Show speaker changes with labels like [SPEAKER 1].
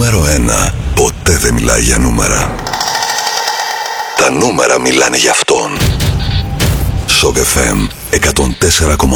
[SPEAKER 1] νούμερο 1 ποτέ δεν μιλάει για νούμερα. Τα νούμερα μιλάνε για αυτόν. Shock FM 104,8.